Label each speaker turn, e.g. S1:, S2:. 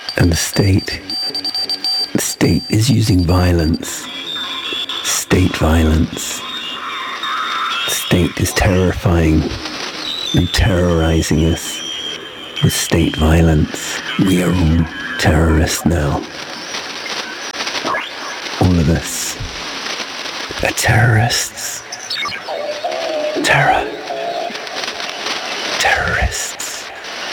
S1: And the state is using violence, state violence. The state is terrifying and terrorizing us with state violence. We are all terrorists now. All of us are terrorists. Terrorists.